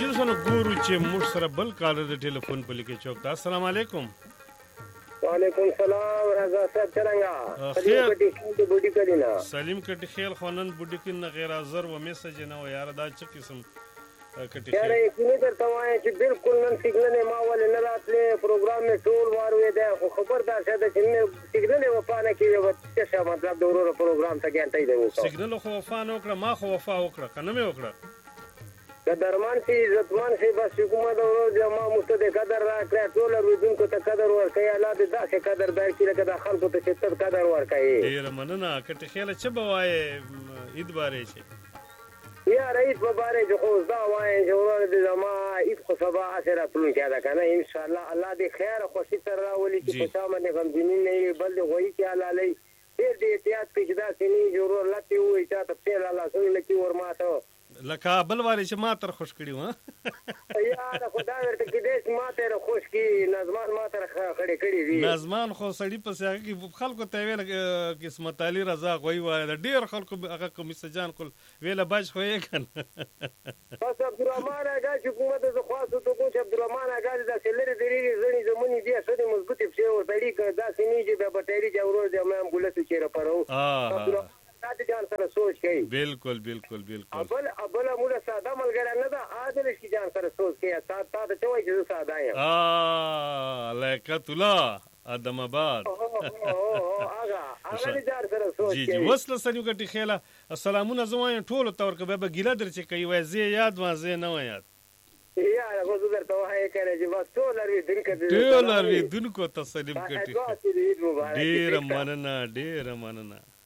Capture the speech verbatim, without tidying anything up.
چې څنګه ګورو چې موږ سره بل کالر د ټلیفون په لیکه چوک ته. السلام علیکم. وعلیکم السلام. رضا صاحب څنګه؟ خیر کټی بوډی کړینا. سلیم کټی خیل خونن بوډی کین غیر حاضر و میسج نه و یار دا چې قسم کټی خیل. یاره کینه درته وایم چې بالکل نن سیګنل ما ول نه راتلې پروګرام می ټول وار وې ده خو خبردار شه د چې سیګنل وفانه کیږي و څه مطلب د ورو پروګرام ته ګټای دی وکړه. سیګنل خو وفانه وکړه ما خو وفا وکړه کنه مې وکړه. د درمان سي عزتمان سي بس حکومت اورو جما مستد قدر را کړ ټول ورودونکو ته قدر ورکړي الله دې داسې قدر درکړي لکه د خلکو ته چې قدر ورکړي. ډیر مننه کټ خیال چې بوای عید باره شي یا رئیس مبارک خو دا وای چې ورور دې زما عید خو سبا اثر خپل کېدا کنه ان شاء الله الله دې خیر خوشي تر راولي چې په شامه نه غمجنین نه بل دې وایي چې الله لې ډېر دې احتیاط کوي چې دا سني جوړ لته وي چې ته په الله سره لکه ورماته لکه بل والی چې ما تر خوش کړي و یار خدا ورته کې دې ما تر خوش کړي نظمان ما تر خړې کړي دي. نظمان خو سړی په سیاق کې خلکو ته ویل قسمت علي رضا غوي وای د ډیر خلکو هغه کوم سجان کول ویل باج خو یې کنه بس عبدالرحمن اگا چې حکومت ز خاصو ته کوم چې عبدالرحمن اگا د سلری درې زنی زمونی دي سړي مضبوطی په او سړي کا دا سني چې به بټری جوړو د امام ګلسو چیرې پرو اه دا جان سره سوچ کوي. بالکل بالکل بالکل. ابل ابل موږ ساده ملګری نه دا عادل شي جان سره سوچ کوي. تا تا ته چوي چې ساده یم. اه لیکت الله ادم آباد. او او اغا اغا جان سره سوچ کوي. جی جی وصله سنیو کټی خیله السلامونه زما ټول تور کې به ګیله در چې کوي وای زی یاد ما زی نه یاد. یا غو زه درته وایې کړه چې بس ټول اروي دونکو ټول اروي دونکو تسلیم کټی. ډیر مننه ډیر مننه.